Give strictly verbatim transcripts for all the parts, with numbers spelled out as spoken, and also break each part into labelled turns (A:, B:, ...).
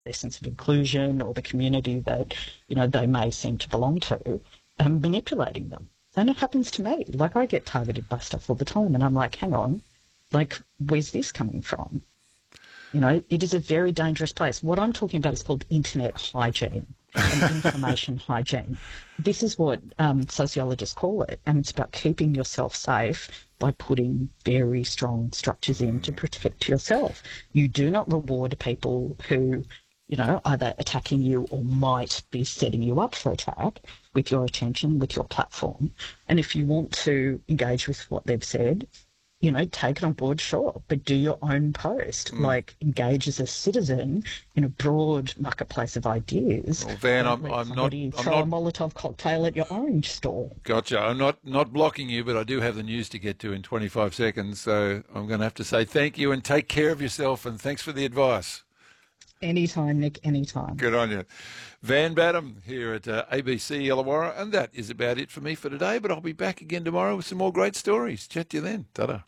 A: their sense of inclusion or the community that, you know, they may seem to belong to, and manipulating them. And it happens to me. Like, I get targeted by stuff all the time, and I'm like, hang on, like, where's this coming from? You know, it is a very dangerous place. What I'm talking about is called internet hygiene and information hygiene. This is what um, sociologists call it, and it's about keeping yourself safe by putting very strong structures in to protect yourself. You do not reward people who, you know, either attacking you or might be setting you up for attack with your attention, with your platform. And if you want to engage with what they've said, you know, take it on board, sure, but do your own post. Mm. Like, engage as a citizen in a broad marketplace of ideas.
B: Well, Van, I'm, I'm not... I'm
A: throw
B: not,
A: a Molotov cocktail at your orange store.
B: Gotcha. I'm not, not blocking you, but I do have the news to get to in twenty-five seconds, so I'm going to have to say thank you and take care of yourself, and thanks for the advice.
A: Anytime, Nick, anytime.
B: Good on you. Van Badham here at uh, A B C Illawarra, and that is about it for me for today, but I'll be back again tomorrow with some more great stories. Chat to you then. Ta-da.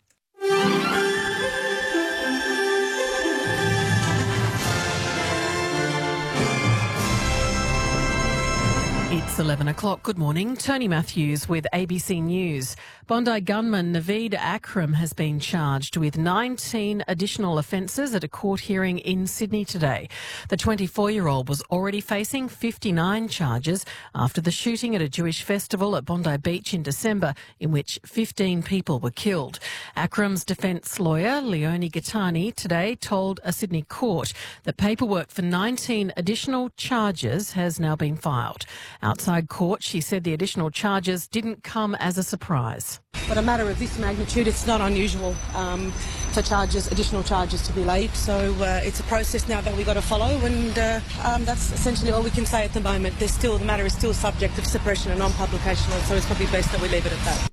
C: It's eleven o'clock. Good morning. Tony Matthews with A B C News. Bondi gunman Naveed Akram has been charged with nineteen additional offences at a court hearing in Sydney today. The twenty-four-year-old was already facing fifty-nine charges after the shooting at a Jewish festival at Bondi Beach in December, in which fifteen people were killed. Akram's defence lawyer, Leonie Gattani, today told a Sydney court that paperwork for nineteen additional charges has now been filed. Outside court, she said the additional charges didn't come as a surprise.
D: But a matter of this magnitude, it's not unusual um, for charges, additional charges to be laid. So uh, it's a process now that we've got to follow, and uh, um, that's essentially all we can say at the moment. There's still, the matter is still subject of suppression and non-publication, so it's probably best that we leave it at that.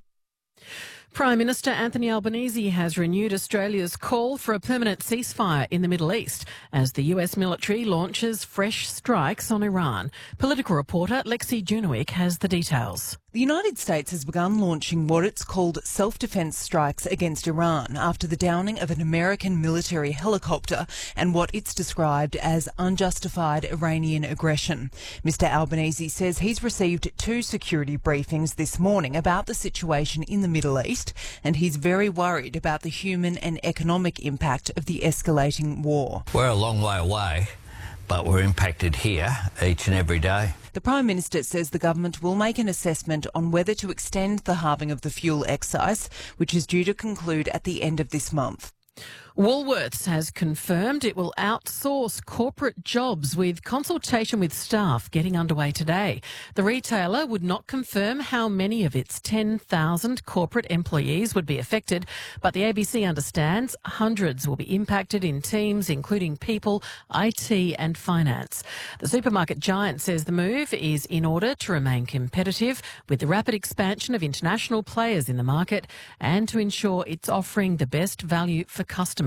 C: Prime Minister Anthony Albanese has renewed Australia's call for a permanent ceasefire in the Middle East as the U S military launches fresh strikes on Iran. Political reporter Lexi Junowick has the details.
E: The United States has begun launching what it's called self-defense strikes against Iran after the downing of an American military helicopter and what it's described as unjustified Iranian aggression. Mister Albanese says he's received two security briefings this morning about the situation in the Middle East, and he's very worried about the human and economic impact of the escalating war.
F: We're a long way away, but we're impacted here each and every day.
E: The Prime Minister says the government will make an assessment on whether to extend the halving of the fuel excise, which is due to conclude at the end of this month.
C: Woolworths has confirmed it will outsource corporate jobs, with consultation with staff getting underway today. The retailer would not confirm how many of its ten thousand corporate employees would be affected, but the A B C understands hundreds will be impacted in teams including people, I T and finance. The supermarket giant says the move is in order to remain competitive with the rapid expansion of international players in the market and to ensure it's offering the best value for customers.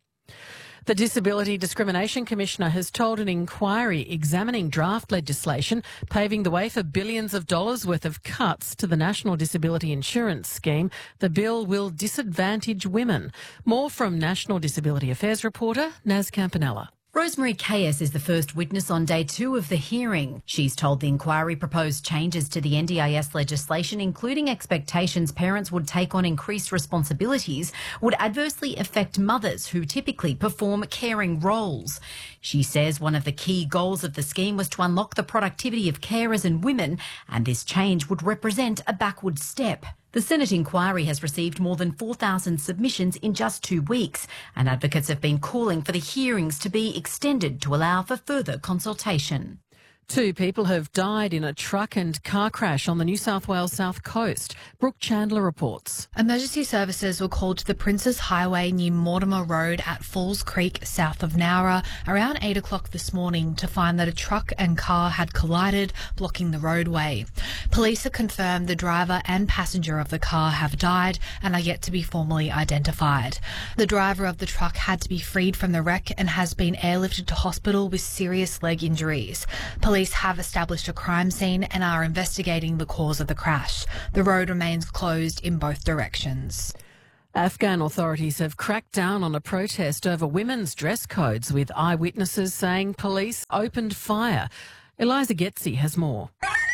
C: The Disability Discrimination Commissioner has told an inquiry examining draft legislation paving the way for billions of dollars worth of cuts to the National Disability Insurance Scheme. The bill will disadvantage women. More from National Disability Affairs reporter Naz Campanella.
G: Rosemary Kayes is the first witness on day two of the hearing. She's told the inquiry proposed changes to the N D I S legislation, including expectations parents would take on increased responsibilities, would adversely affect mothers who typically perform caring roles. She says one of the key goals of the scheme was to unlock the productivity of carers and women, and this change would represent a backward step. The Senate inquiry has received more than four thousand submissions in just two weeks, and advocates have been calling for the hearings to be extended to allow for further consultation.
C: Two people have died in a truck and car crash on the New South Wales South Coast. Brooke Chandler reports.
H: Emergency services were called to the Princes Highway near Mortimer Road at Falls Creek, south of Nowra, around eight o'clock this morning to find that a truck and car had collided, blocking the roadway. Police have confirmed the driver and passenger of the car have died and are yet to be formally identified. The driver of the truck had to be freed from the wreck and has been airlifted to hospital with serious leg injuries. Police Police have established a crime scene and are investigating the cause of the crash. The road remains closed in both directions.
C: Afghan authorities have cracked down on a protest over women's dress codes, with eyewitnesses saying police opened fire. Eliza Getzi has more.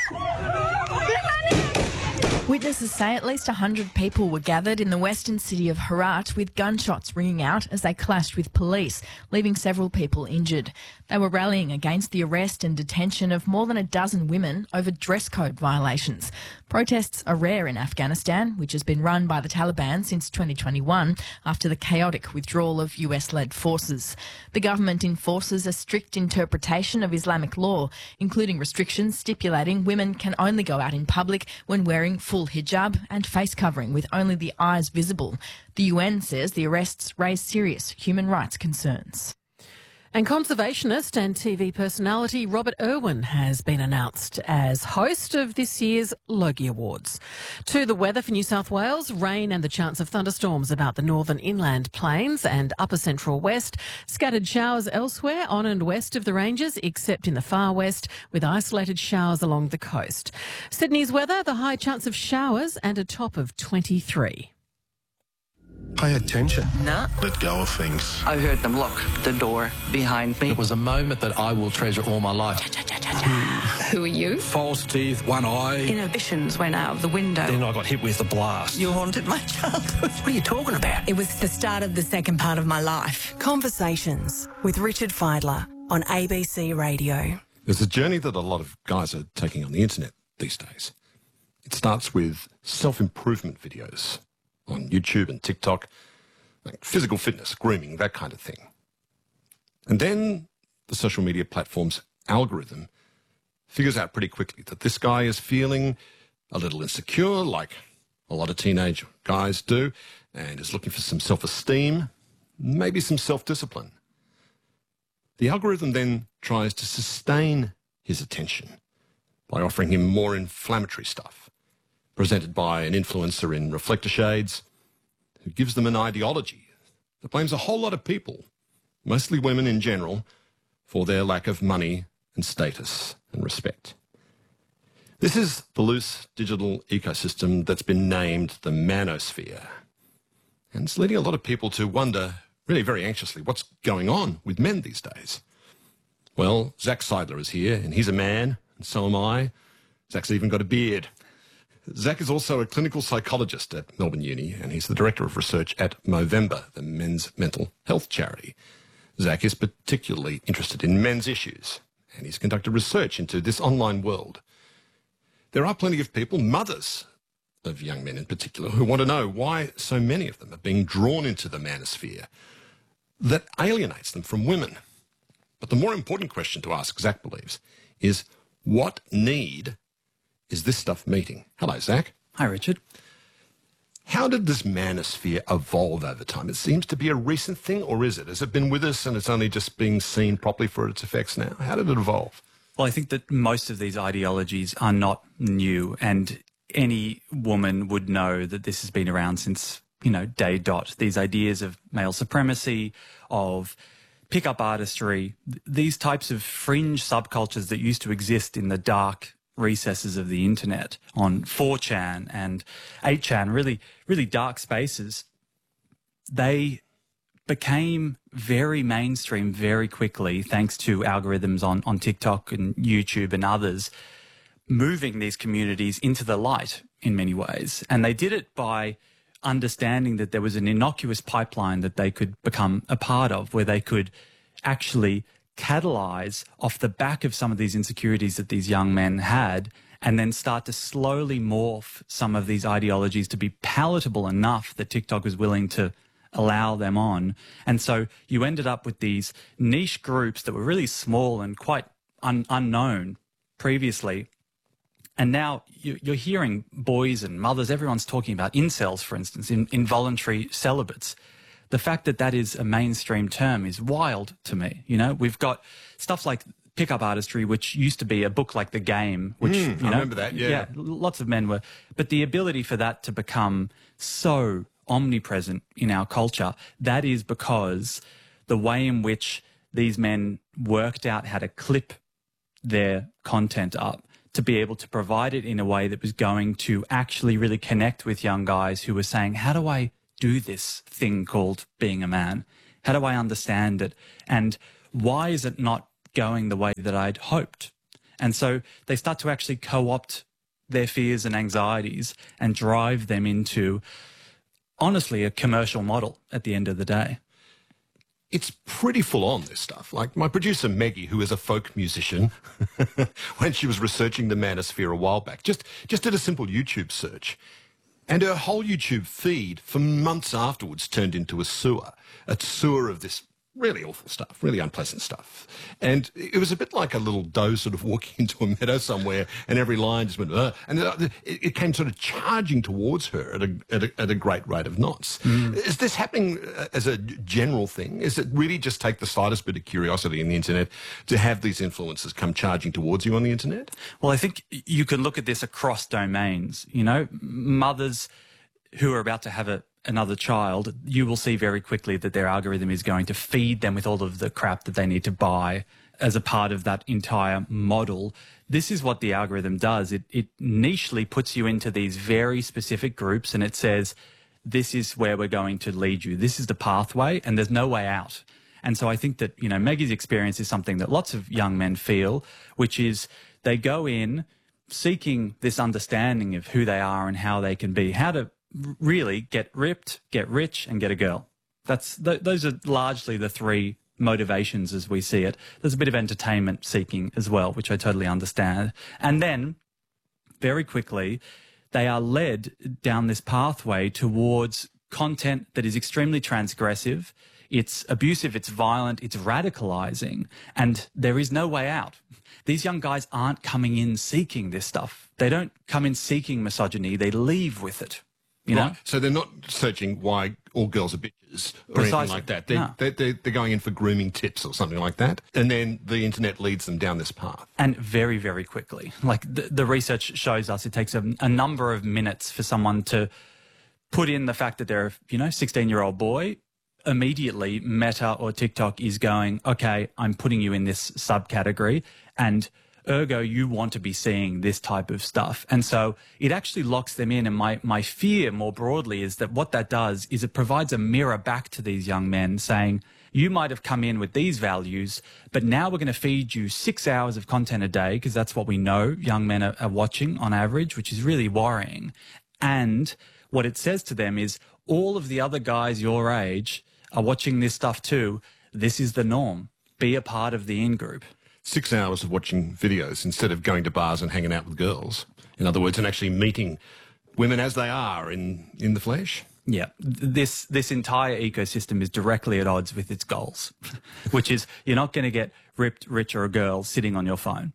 I: Witnesses say at least one hundred people were gathered in the western city of Herat, with gunshots ringing out as they clashed with police, leaving several people injured. They were rallying against the arrest and detention of more than a dozen women over dress code violations. Protests are rare in Afghanistan, which has been run by the Taliban since twenty twenty-one after the chaotic withdrawal of U S-led forces. The government enforces a strict interpretation of Islamic law, including restrictions stipulating women can only go out in public when wearing full hijab and face covering with only the eyes visible. The U N says the arrests raise serious human rights concerns.
C: And conservationist and T V personality Robert Irwin has been announced as host of this year's Logie Awards. To the weather for New South Wales, rain and the chance of thunderstorms about the northern inland plains and upper central west. Scattered showers elsewhere on and west of the ranges, except in the far west, with isolated showers along the coast. Sydney's weather, the high chance of showers and a top of twenty-three.
J: Pay attention.
K: Nah.
J: Let go of things.
K: I heard them lock the door behind me.
L: It was a moment that I will treasure all my life.
K: Who are you?
L: False teeth, one eye.
K: Inhibitions went out of the window.
L: Then I got hit with a blast.
K: You haunted my childhood.
L: What are you talking about?
M: It was the start of the second part of my life. Conversations with Richard Fidler on A B C Radio.
J: There's a journey that a lot of guys are taking on the internet these days. It starts with self-improvement videos on YouTube and TikTok, like physical fitness, grooming, that kind of thing. And then the social media platform's algorithm figures out pretty quickly that this guy is feeling a little insecure, like a lot of teenage guys do, and is looking for some self-esteem, maybe some self-discipline. The algorithm then tries to sustain his attention by offering him more inflammatory stuff, presented by an influencer in reflector shades, who gives them an ideology that blames a whole lot of people, mostly women in general, for their lack of money and status and respect. This is the loose digital ecosystem that's been named the manosphere. And it's leading a lot of people to wonder, really very anxiously, what's going on with men these days. Well, Zach Seidler is here, and he's a man, and so am I. Zach's even got a beard. Zach is also a clinical psychologist at Melbourne Uni, and he's the director of research at Movember, the men's mental health charity. Zach is particularly interested in men's issues, and he's conducted research into this online world. There are plenty of people, mothers of young men in particular, who want to know why so many of them are being drawn into the manosphere that alienates them from women. But the more important question to ask, Zach believes, is what need is this stuff meeting? Hello, Zach.
N: Hi, Richard.
J: How did this manosphere evolve over time? It seems to be a recent thing, or is it? Has it been with us and it's only just being seen properly for its effects now? How did it evolve?
N: Well, I think that most of these ideologies are not new, and any woman would know that this has been around since, you know, day dot. These ideas of male supremacy, of pickup artistry, th- these types of fringe subcultures that used to exist in the dark recesses of the internet on four chan and eight chan, really, really dark spaces, they became very mainstream very quickly thanks to algorithms on, on TikTok and YouTube and others, moving these communities into the light in many ways. And they did it by understanding that there was an innocuous pipeline that they could become a part of, where they could actually catalyze off the back of some of these insecurities that these young men had, and then start to slowly morph some of these ideologies to be palatable enough that TikTok was willing to allow them on. And so you ended up with these niche groups that were really small and quite un- unknown previously. And now you, you're hearing boys and mothers, everyone's talking about incels, for instance, in, involuntary celibates. The fact that that is a mainstream term is wild to me. You know, we've got stuff like pickup artistry, which used to be a book like The Game, which,
J: mm,
N: you know,
J: I remember that, yeah.
N: yeah, lots of men were, but the ability for that to become so omnipresent in our culture, that is because the way in which these men worked out how to clip their content up to be able to provide it in a way that was going to actually really connect with young guys who were saying, how do I do this thing called being a man? How do I understand it? And why is it not going the way that I'd hoped? And so they start to actually co-opt their fears and anxieties and drive them into, honestly, a commercial model at the end of the day.
J: It's pretty full on, this stuff. Like my producer Maggie, who is a folk musician, when she was researching the manosphere a while back, just, just did a simple YouTube search. And her whole YouTube feed for months afterwards turned into a sewer, a sewer of this really awful stuff, really unpleasant stuff. And it was a bit like a little doe sort of walking into a meadow somewhere and every line just went, uh, and it, it came sort of charging towards her at a, at a, at a great rate of knots. Mm. Is this happening as a general thing? Is it really just take the slightest bit of curiosity in the internet to have these influences come charging towards you on the internet?
N: Well, I think you can look at this across domains. You know, mothers who are about to have a another child, you will see very quickly that their algorithm is going to feed them with all of the crap that they need to buy as a part of that entire model. This is what the algorithm does. It, it nichely puts you into these very specific groups and it says, this is where we're going to lead you. This is the pathway and there's no way out. And so I think that, you know, Maggie's experience is something that lots of young men feel, which is they go in seeking this understanding of who they are and how they can be, how to really get ripped, get rich, and get a girl. That's th those are largely the three motivations as we see it. There's a bit of entertainment seeking as well, which I totally understand. And then, very quickly, they are led down this pathway towards content that is extremely transgressive. It's abusive, it's violent, it's radicalizing, and there is no way out. These young guys aren't coming in seeking this stuff. They don't come in seeking misogyny, they leave with it. You know?
J: Right. So they're not searching why all girls are bitches or
N: Precisely.
J: anything like that. They're,
N: No.
J: they're, they're, they're going in for grooming tips or something like that. And then the internet leads them down this path.
N: And very, very quickly. Like the, the research shows us it takes a, a number of minutes for someone to put in the fact that they're, you know, sixteen-year-old boy. Immediately, Meta or TikTok is going, okay, I'm putting you in this subcategory. And ergo, you want to be seeing this type of stuff. And so it actually locks them in. And my, my fear more broadly is that what that does is it provides a mirror back to these young men saying, you might have come in with these values, but now we're going to feed you six hours of content a day, because that's what we know young men are, are watching on average, which is really worrying. And what it says to them is all of the other guys your age are watching this stuff too. This is the norm. Be a part of the in-group.
J: Six hours of watching videos instead of going to bars and hanging out with girls. In other words, and actually meeting women as they are in, in the flesh.
N: Yeah, this this entire ecosystem is directly at odds with its goals, which is you're not going to get ripped, rich, or a girl sitting on your phone.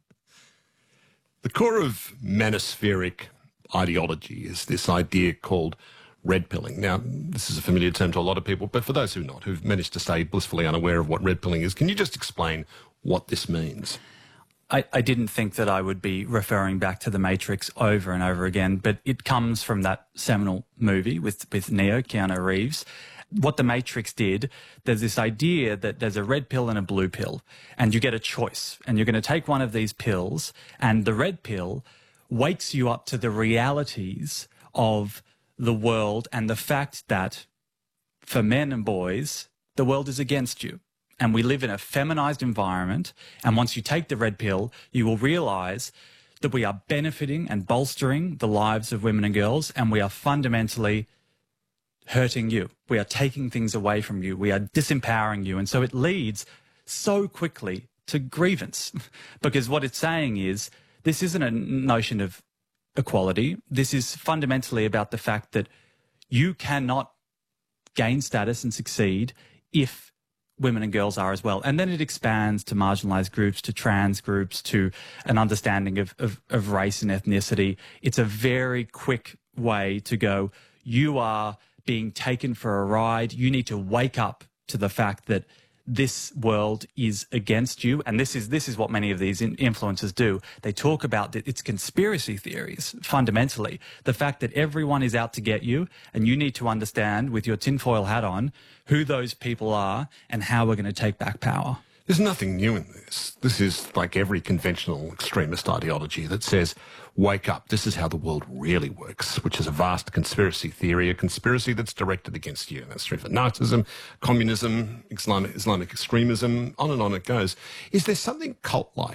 J: The core of manospheric ideology is this idea called red pilling. Now, this is a familiar term to a lot of people, but for those who not, who've managed to stay blissfully unaware of what red pilling is, can you just explain what this means?
N: I, I didn't think that I would be referring back to The Matrix over and over again, but it comes from that seminal movie with, with Neo, Keanu Reeves. What The Matrix did, there's this idea that there's a red pill and a blue pill, and you get a choice, and you're going to take one of these pills, and the red pill wakes you up to the realities of the world and the fact that for men and boys, the world is against you. And we live in a feminized environment. And once you take the red pill, you will realize that we are benefiting and bolstering the lives of women and girls, and we are fundamentally hurting you. We are taking things away from you. We are disempowering you. And so it leads so quickly to grievance, because what it's saying is this isn't a notion of equality. This is fundamentally about the fact that you cannot gain status and succeed if women and girls are as well. And then it expands to marginalized groups, to trans groups, to an understanding of, of, of race and ethnicity. It's a very quick way to go, you are being taken for a ride. You need to wake up to the fact that this world is against you. And this is, this is what many of these in influencers do. They talk about that it's conspiracy theories, fundamentally. The fact that everyone is out to get you, and you need to understand with your tinfoil hat on who those people are and how we're going to take back power.
J: There's nothing new in this. This is like every conventional extremist ideology that says, wake up, this is how the world really works, which is a vast conspiracy theory, a conspiracy that's directed against you. That's true for Nazism, communism, Islamic, Islamic extremism, on and on it goes. Is there something cult-like